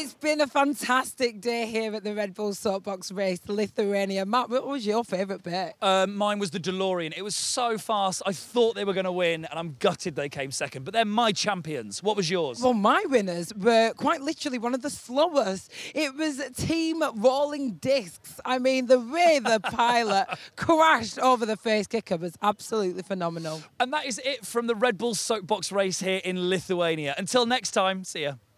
It's been a fantastic day here at the Red Bull Soapbox Race, Lithuania. Matt, what was your favourite bit? Mine was the DeLorean. It was so fast. I thought they were going to win, and I'm gutted they came second. But they're my champions. What was yours? Well, my winners were quite literally one of the slowest. It was Team Rolling Discs. I mean, the way the pilot crashed over the face kicker was absolutely phenomenal. And that is it from the Red Bull Soapbox Race here in Lithuania. Until next time, see ya.